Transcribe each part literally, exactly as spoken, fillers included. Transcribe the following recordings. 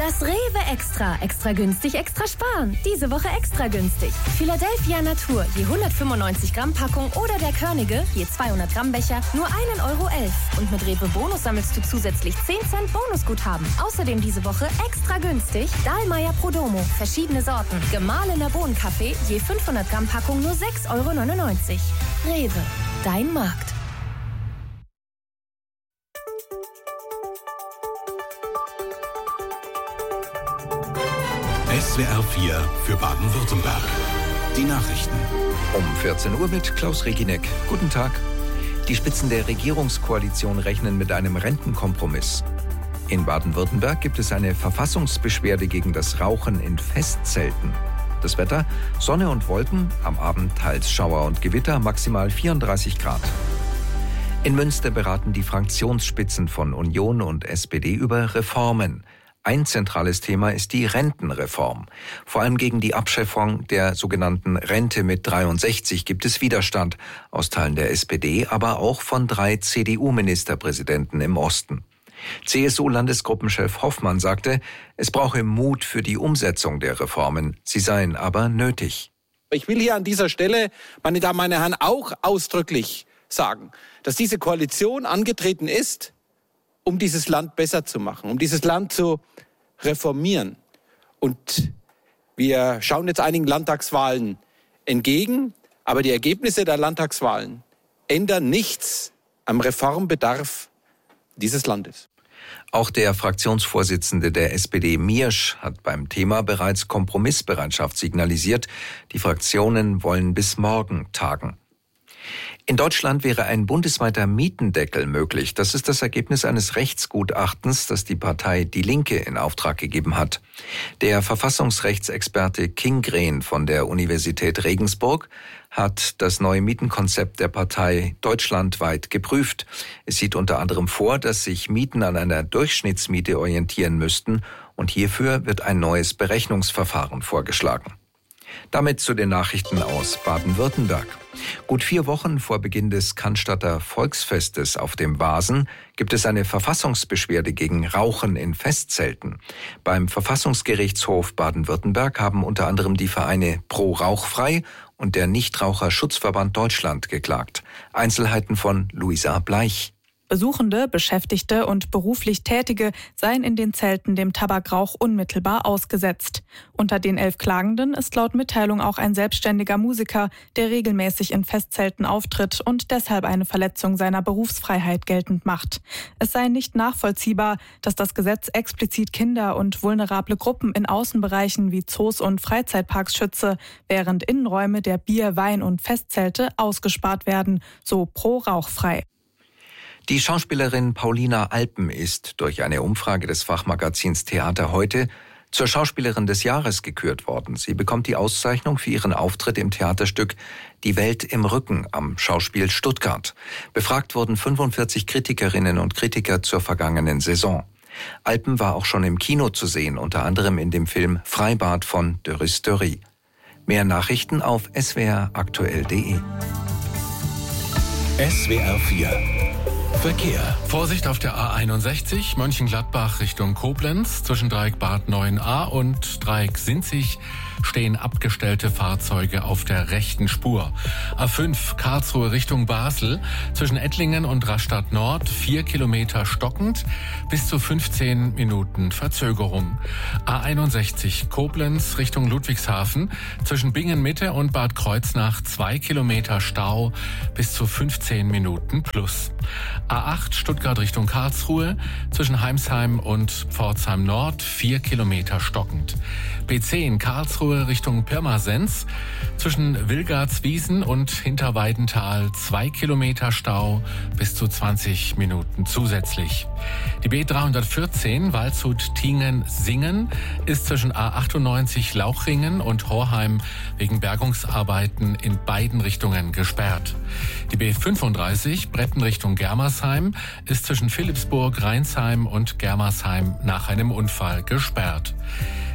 Das Rewe Extra. Extra günstig, extra sparen. Diese Woche extra günstig. Philadelphia Natur, je hundertfünfundneunzig Gramm Packung oder der Körnige, je zweihundert Gramm Becher, nur ein Euro elf. Und mit Rewe Bonus sammelst du zusätzlich zehn Cent Bonusguthaben. Außerdem diese Woche extra günstig Dahlmeier Prodomo, verschiedene Sorten. Gemahlener Bohnenkaffee, je fünfhundert Gramm Packung nur sechs Euro neunundneunzig. Rewe, dein Markt. S W R vier für Baden-Württemberg. Die Nachrichten. Um vierzehn Uhr mit Klaus Reginek. Guten Tag. Die Spitzen der Regierungskoalition rechnen mit einem Rentenkompromiss. In Baden-Württemberg gibt es eine Verfassungsbeschwerde gegen das Rauchen in Festzelten. Das Wetter: Sonne und Wolken, am Abend teils Schauer und Gewitter, maximal vierunddreißig Grad. In Münster beraten die Fraktionsspitzen von Union und S P D über Reformen. Ein zentrales Thema ist die Rentenreform. Vor allem gegen die Abschaffung der sogenannten Rente mit dreiundsechzig gibt es Widerstand aus Teilen der S P D, aber auch von drei C D U-Ministerpräsidenten im Osten. C S U-Landesgruppenchef Hoffmann sagte, es brauche Mut für die Umsetzung der Reformen, sie seien aber nötig. Ich will hier an dieser Stelle, meine Damen, meine Herren, auch ausdrücklich sagen, dass diese Koalition angetreten ist, um dieses Land besser zu machen, um dieses Land zu reformieren. Und wir schauen jetzt einigen Landtagswahlen entgegen, aber die Ergebnisse der Landtagswahlen ändern nichts am Reformbedarf dieses Landes. Auch der Fraktionsvorsitzende der S P D, Miersch, hat beim Thema bereits Kompromissbereitschaft signalisiert. Die Fraktionen wollen bis morgen tagen. In Deutschland wäre ein bundesweiter Mietendeckel möglich. Das ist das Ergebnis eines Rechtsgutachtens, das die Partei Die Linke in Auftrag gegeben hat. Der Verfassungsrechtsexperte Kingren von der Universität Regensburg hat das neue Mietenkonzept der Partei deutschlandweit geprüft. Es sieht unter anderem vor, dass sich Mieten an einer Durchschnittsmiete orientieren müssten, und hierfür wird ein neues Berechnungsverfahren vorgeschlagen. Damit zu den Nachrichten aus Baden-Württemberg. Gut vier Wochen vor Beginn des Cannstatter Volksfestes auf dem Wasen gibt es eine Verfassungsbeschwerde gegen Rauchen in Festzelten. Beim Verfassungsgerichtshof Baden-Württemberg haben unter anderem die Vereine Pro Rauchfrei und der Nichtraucherschutzverband Deutschland geklagt. Einzelheiten von Luisa Bleich. Besuchende, Beschäftigte und beruflich Tätige seien in den Zelten dem Tabakrauch unmittelbar ausgesetzt. Unter den elf Klagenden ist laut Mitteilung auch ein selbstständiger Musiker, der regelmäßig in Festzelten auftritt und deshalb eine Verletzung seiner Berufsfreiheit geltend macht. Es sei nicht nachvollziehbar, dass das Gesetz explizit Kinder und vulnerable Gruppen in Außenbereichen wie Zoos und Freizeitparks schütze, während Innenräume der Bier-, Wein- und Festzelte ausgespart werden, so Pro Rauchfrei. Die Schauspielerin Paulina Alpen ist durch eine Umfrage des Fachmagazins Theater heute zur Schauspielerin des Jahres gekürt worden. Sie bekommt die Auszeichnung für ihren Auftritt im Theaterstück Die Welt im Rücken am Schauspiel Stuttgart. Befragt wurden fünfundvierzig Kritikerinnen und Kritiker zur vergangenen Saison. Alpen war auch schon im Kino zu sehen, unter anderem in dem Film Freibad von Dörris Dörri. Mehr Nachrichten auf s w r aktuell punkt d e. S W R vier Verkehr. Vorsicht auf der A einundsechzig, Mönchengladbach Richtung Koblenz. Zwischen Dreieck Bad neun a und Dreieck Sinzig stehen abgestellte Fahrzeuge auf der rechten Spur. A fünf Karlsruhe Richtung Basel. Zwischen Ettlingen und Rastatt Nord vier Kilometer stockend, bis zu fünfzehn Minuten Verzögerung. A einundsechzig Koblenz Richtung Ludwigshafen. Zwischen Bingen Mitte und Bad Kreuznach zwei Kilometer Stau, bis zu fünfzehn Minuten plus. A acht Stuttgart Richtung Karlsruhe, zwischen Heimsheim und Pforzheim Nord vier Kilometer stockend. B zehn Karlsruhe Richtung Pirmasens, zwischen Wilgartswiesen und Hinterweidenthal zwei Kilometer Stau, bis zu zwanzig Minuten zusätzlich. Die B dreihundertvierzehn Waldshut-Tiengen-Singen ist zwischen A achtundneunzig Lauchringen und Horheim wegen Bergungsarbeiten in beiden Richtungen gesperrt. Die B fünfunddreißig Bretten Richtung Germersheim ist zwischen Philippsburg, Rheinsheim und Germersheim nach einem Unfall gesperrt.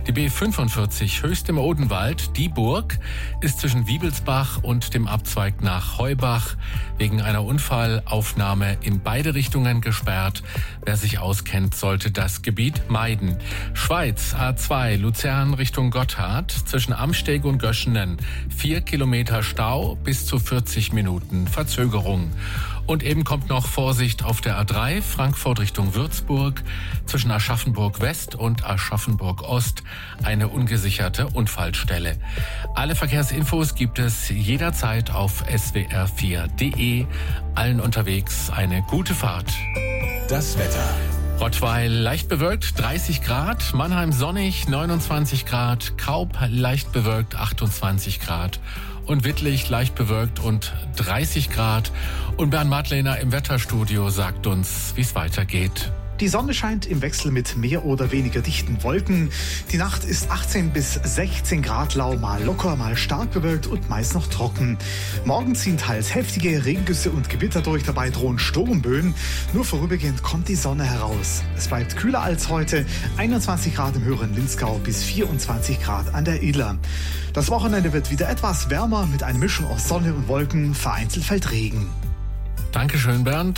Die B fünfundvierzig Höchst im Odenwald, die Burg, ist zwischen Wiebelsbach und dem Abzweig nach Heubach wegen einer Unfallaufnahme in beide Richtungen gesperrt. Wer sich auskennt, sollte das Gebiet meiden. Schweiz, A zwei, Luzern Richtung Gotthard, zwischen Amsteg und Göschenen. Vier Kilometer Stau, bis zu vierzig Minuten Verzögerung. Und eben kommt noch Vorsicht auf der A drei, Frankfurt Richtung Würzburg, zwischen Aschaffenburg West und Aschaffenburg Ost, eine ungesicherte Unfallstelle. Alle Verkehrsinfos gibt es jederzeit auf s w r vier punkt d e. Allen unterwegs eine gute Fahrt. Das Wetter. Rottweil leicht bewölkt, dreißig Grad, Mannheim sonnig, neunundzwanzig Grad, Kaub leicht bewölkt, achtundzwanzig Grad und Wittlich leicht bewölkt und dreißig Grad. Und Bernd Madlener im Wetterstudio sagt uns, wie es weitergeht. Die Sonne scheint im Wechsel mit mehr oder weniger dichten Wolken. Die Nacht ist achtzehn bis sechzehn Grad lau, mal locker, mal stark bewölkt und meist noch trocken. Morgen ziehen teils heftige Regengüsse und Gewitter durch, dabei drohen Sturmböen. Nur vorübergehend kommt die Sonne heraus. Es bleibt kühler als heute, einundzwanzig Grad im höheren Linzgau bis vierundzwanzig Grad an der Iller. Das Wochenende wird wieder etwas wärmer mit einer Mischung aus Sonne und Wolken, vereinzelt fällt Regen. Dankeschön, Bernd.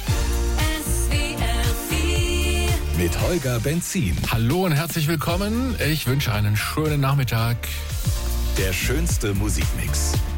Mit Holger Benzin. Hallo und herzlich willkommen. Ich wünsche einen schönen Nachmittag. Der schönste Musikmix.